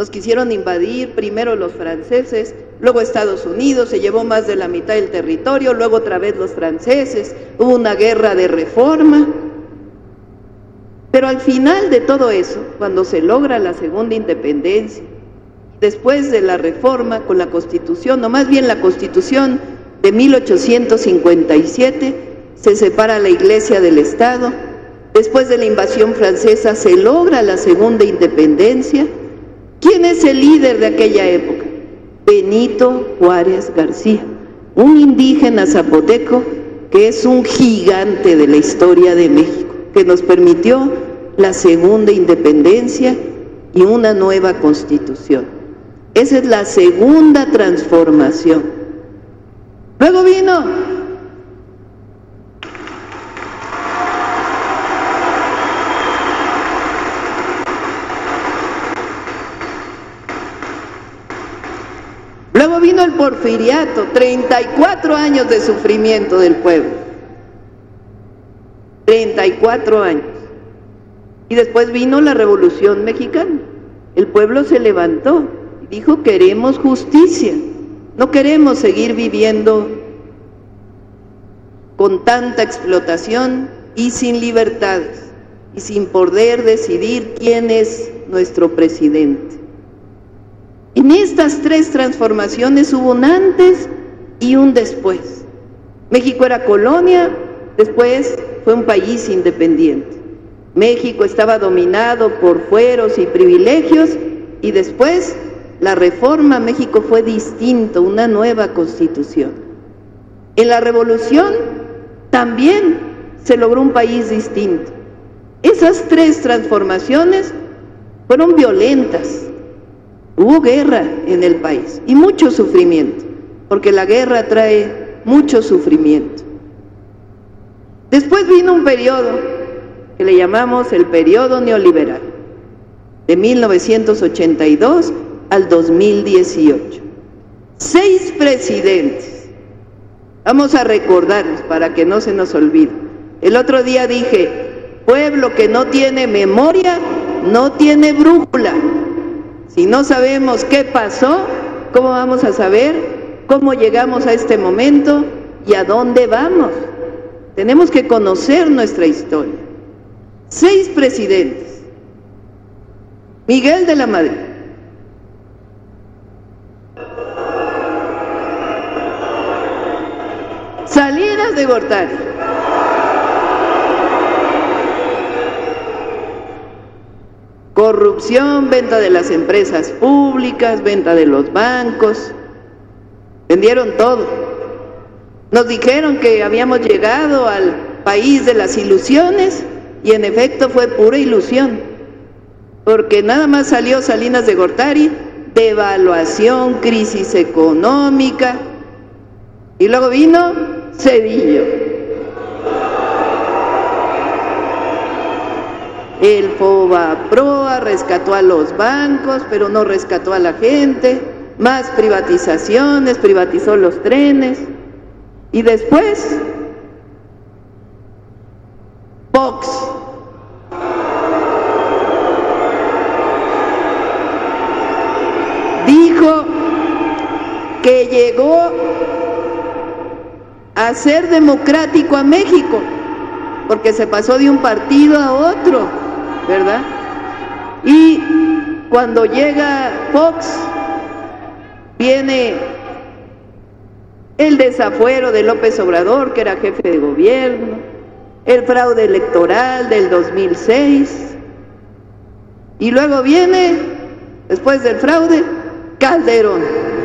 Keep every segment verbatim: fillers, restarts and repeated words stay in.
Nos quisieron invadir, primero los franceses, luego Estados Unidos, se llevó más de la mitad del territorio, luego otra vez los franceses, hubo una guerra de reforma. Pero al final de todo eso, cuando se logra la segunda independencia, después de la reforma con la Constitución, o más bien la Constitución de mil ochocientos cincuenta y siete, se separa la Iglesia del Estado. Después de la invasión francesa se logra la segunda independencia. ¿Quién es el líder de aquella época? Benito Juárez García, un indígena zapoteco que es un gigante de la historia de México, que nos permitió la segunda independencia y una nueva constitución. Esa es la segunda transformación. Luego vino Luego vino el porfiriato, treinta y cuatro años de sufrimiento del pueblo. treinta y cuatro años. Y después vino la Revolución Mexicana. El pueblo se levantó y dijo: queremos justicia, no queremos seguir viviendo con tanta explotación y sin libertades, y sin poder decidir quién es nuestro presidente. En estas tres transformaciones hubo un antes y un después. México era colonia, después fue un país independiente. México estaba dominado por fueros y privilegios, y después la reforma, México fue distinto, una nueva constitución. En la revolución también se logró un país distinto. Esas tres transformaciones fueron violentas. Hubo guerra en el país y mucho sufrimiento, porque la guerra trae mucho sufrimiento. Después vino un periodo que le llamamos el periodo neoliberal, de mil novecientos ochenta y dos al dos mil dieciocho. Seis presidentes. Vamos a recordarlos para que no se nos olvide. El otro día dije: pueblo que no tiene memoria, no tiene brújula. Si no sabemos qué pasó, ¿cómo vamos a saber cómo llegamos a este momento y a dónde vamos? Tenemos que conocer nuestra historia. Seis presidentes. Miguel de la Madrid, Salinas de Gortari, corrupción, venta de las empresas públicas, venta de los bancos, vendieron todo. Nos dijeron que habíamos llegado al país de las ilusiones, y en efecto fue pura ilusión, porque nada más salió Salinas de Gortari, devaluación, crisis económica, y luego vino Cedillo. El FOBAPROA rescató a los bancos, pero no rescató a la gente. Más privatizaciones, privatizó los trenes. Y después, Fox. Dijo que llegó a ser democrático a México, porque se pasó de un partido a otro, ¿verdad? Y cuando llega Fox, viene el desafuero de López Obrador, que era jefe de gobierno, el fraude electoral del dos mil seis, y luego viene, después del fraude, Calderón.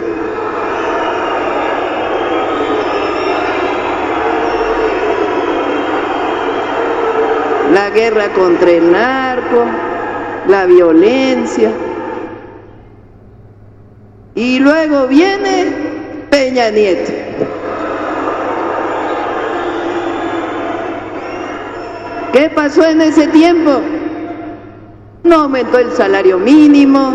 La guerra contra el narco, la violencia. Y luego viene Peña Nieto. ¿Qué pasó en ese tiempo? No aumentó el salario mínimo,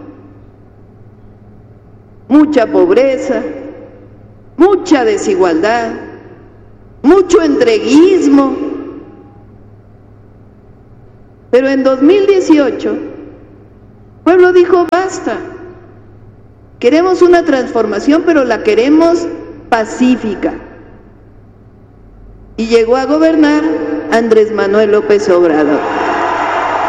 mucha pobreza, mucha desigualdad, mucho entreguismo. Pero en dos mil dieciocho El pueblo dijo basta. Queremos una transformación, pero la queremos pacífica. Y llegó a gobernar Andrés Manuel López Obrador.